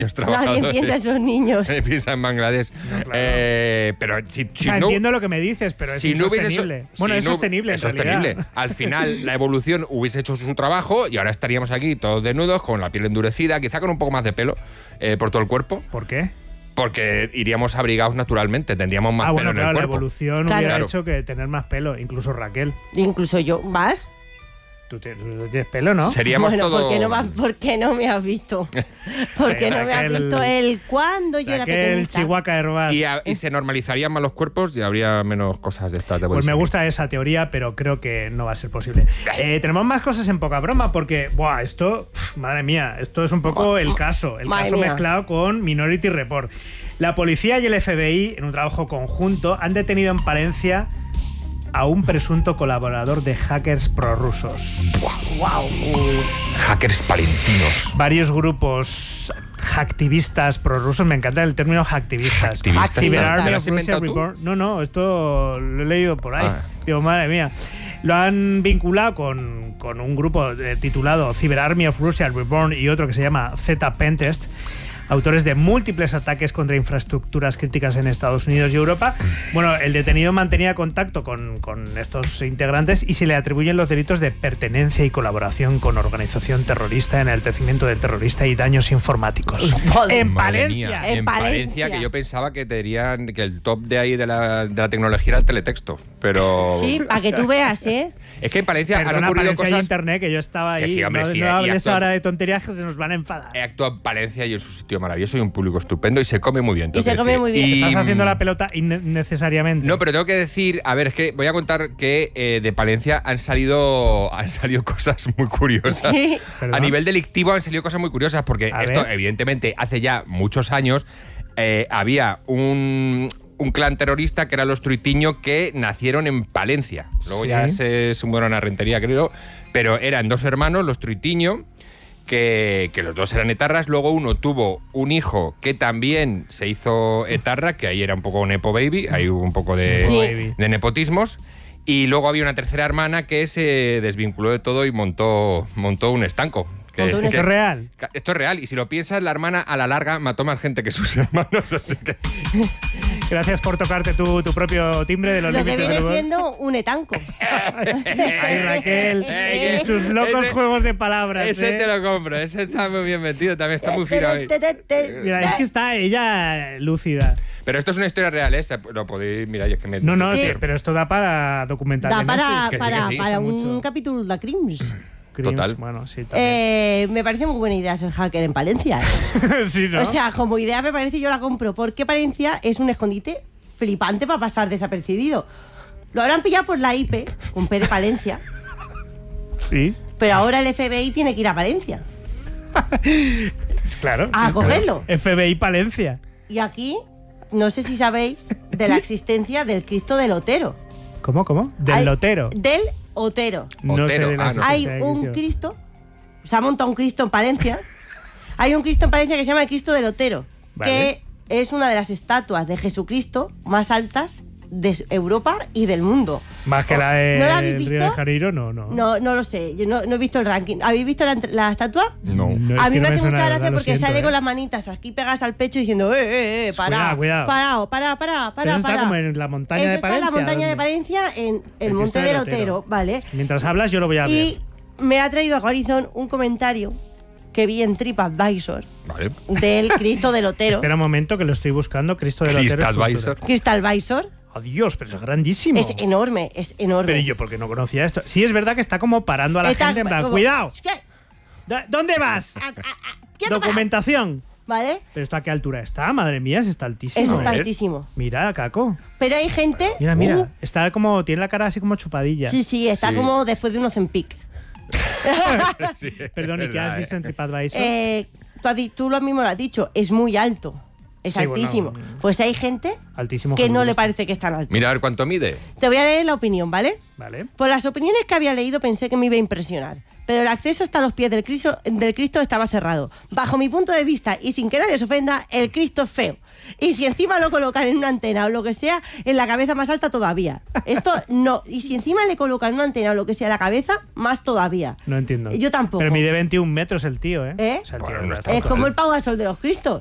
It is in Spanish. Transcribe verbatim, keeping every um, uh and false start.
Nadie piensa en sus niños. Nadie piensa en Bangladesh. No, claro. eh, pero si, si o sea, no, entiendo lo que me dices, pero es si insostenible. No hubiese, bueno, si es no, sostenible, es en sostenible. realidad. Al final, la evolución hubiese hecho su trabajo y ahora estaríamos aquí todos desnudos, con la piel endurecida, quizá con un poco más de pelo eh, por todo el cuerpo. ¿Por qué? Porque iríamos abrigados naturalmente, tendríamos más ah, pelo bueno, en claro, el cuerpo. La evolución claro. hubiera claro. hecho que tener más pelo, incluso Raquel. Incluso yo. ¿Vas? Tú tienes pelo, ¿no? Seríamos bueno, todos... ¿por qué, no me, ¿por qué no me has visto? ¿Por qué no me has visto el cuando yo era pequeñita? El Chihuahua Herbás. Y, a, y se normalizarían más los cuerpos y habría menos cosas de estas de Pues me bolsillo. gusta esa teoría, pero creo que no va a ser posible. Eh, tenemos más cosas en poca broma porque, buah, esto, pf, madre mía, esto es un poco el caso. El madre caso mía. mezclado con Minority Report. La policía y el F B I, en un trabajo conjunto, han detenido en Palencia a un presunto colaborador de hackers prorrusos. Wow. Hackers palentinos. Varios grupos hacktivistas prorrusos, me encanta el término hacktivistas. Hacktivistas. Cyber ¿Te Army lo of has inventado Russia tú? Reborn. No, no, esto lo he leído por ahí. Ah. Digo, madre mía. Lo han vinculado con, con un grupo eh, titulado Cyber Army of Russia Reborn y otro que se llama Z Pentest, autores de múltiples ataques contra infraestructuras críticas en Estados Unidos y Europa. Bueno, el detenido mantenía contacto con, con estos integrantes y se le atribuyen los delitos de pertenencia y colaboración con organización terrorista, enaltecimiento del terrorista y daños informáticos. En Madre Palencia. mía, En en Palencia. Palencia, que yo pensaba que tenían que el top de ahí de la, de la tecnología era el teletexto, pero Sí, para que tú veas, ¿eh? es que en Palencia han Perdona, ocurrido Palencia y cosas. Internet, que yo estaba ahí. Que sí, hombre, no sí, no y hables actúa- ahora de tonterías que se nos van a enfadar. He actuado en Palencia y es un sitio maravilloso y un público estupendo y se come muy bien. Y se tengo que come decir. muy bien. Y- Estás haciendo la pelota innecesariamente. No, pero tengo que decir, a ver, es que voy a contar que eh, de Palencia han salido han salido cosas muy curiosas. Sí. A ¿Perdón? nivel delictivo han salido cosas muy curiosas porque A esto, ver. evidentemente, hace ya muchos años eh, había un, un clan terrorista que eran los Truitiño que nacieron en Palencia. Luego Sí. ya se, se mudaron a Rentería, creo, pero eran dos hermanos, los Truitiño, que, que los dos eran etarras. Luego uno tuvo un hijo que también se hizo etarra, que ahí era un poco nepo baby, ahí hubo un poco de, Sí. de nepotismos. Y luego había una tercera hermana que se desvinculó de todo y montó, montó un estanco. Que- Montó un que- ¿Esto es real? esto es real. Y si lo piensas, la hermana a la larga mató más gente que sus hermanos. Así que Gracias por tocarte tu, tu propio timbre de los Lo que límites viene del humor. siendo un etanco. Ay, Raquel, Eh, y sus locos ese- juegos de palabras. ese ¿eh? te lo compro. Ese está muy bien metido. También está muy fino ahí. Mira, es que está ella lúcida. Pero esto es una historia real, ¿eh? Se- Lo podéis... Mira, es que me... No, no, Sí. que- pero esto da para documental. Da de para, Netflix. que sí, para, que sí, para son un mucho. capítulo de Crims. Crims, Total. Bueno, sí, también. Eh, me parece muy buena idea ser hacker en Palencia. ¿eh? sí, ¿no? O sea, como idea me parece, yo la compro. Porque Palencia es un escondite flipante para pasar desapercibido. Lo habrán pillado por la I P, con P de Palencia. sí. Pero ahora el F B I tiene que ir a Palencia. Claro. A sí, cogerlo. claro. F B I Palencia. Y aquí, no sé si sabéis de la existencia del Cristo del Otero. ¿Cómo, cómo? Del Hay- lotero. Del Otero. No sé Otero, de la ah, no. Hay existencia de un Cristo. Cristo, se ha montado un Cristo en Palencia. Hay un Cristo en Palencia que se llama el Cristo del Otero, Vale. que es una de las estatuas de Jesucristo más altas de Europa y del mundo. Más que la ¿No la habéis del visto? Río de Janeiro, no, no. No, no lo sé, yo no, no he visto el ranking. ¿Habéis visto la, la estatua? No. No, es A que mí no me hace suena, mucha de gracia verdad, lo porque siento, sale ¿eh? con las manitas aquí pegadas al pecho diciendo, eh, eh, eh, Cuidado, parado, cuidado. parado, para, para, para, Eso está para. como en la montaña Eso de está Palencia. en la montaña de ¿dónde? Palencia, en el, El Monte Cristo del del Otero, Otero. ¿vale? Mientras hablas, yo lo voy a ver. Y me ha traído a Horizon un comentario que vi en TripAdvisor Vale. del Cristo del Otero. Espera un momento que lo estoy buscando. Cristo del Otero. Cristadvisor. escultura. CrystalVisor Adiós, pero es grandísimo. es enorme, es enorme. Pero yo porque no conocía esto. Sí, es verdad que está como parando a la Está gente en plan, como- cuidado. ¿Qué? ¿Dó- ¿Dónde vas? Ah, ah, ah, quieto, Documentación. para. ¿Vale? Pero esto a qué altura está, madre mía, está altísimo. Eso está ¿eh? altísimo. Mira, Caco. Pero hay gente. Mira, mira. Uh, Está como, tiene la cara así como chupadilla. sí, sí, está Sí. como después de un Ozempic. Sí, Perdón, ¿y es qué has verdad, visto en eh. TripAdvisor? Eh, tú, has di- tú lo mismo lo has dicho, es muy alto. Es Sí, altísimo. bueno, pues hay gente altísimo que no le Jesucristo. parece que es tan alto. Mira a ver cuánto mide. Te voy a leer la opinión, ¿vale? Vale. Por las opiniones que había leído pensé que me iba a impresionar, pero el acceso hasta los pies del Cristo, del Cristo estaba cerrado. Bajo mi punto de vista, y sin que nadie se ofenda, el Cristo es feo. Y si encima lo colocan en una antena o lo que sea, en la cabeza más alta todavía. Esto no. Y si encima le colocan una antena o lo que sea en la cabeza, más todavía. No entiendo. Yo tampoco. Pero mide veintiún metros el tío, ¿eh? ¿Eh? O sea, el Bueno, tío no no está está Es como el Pau Gasol de los Cristos.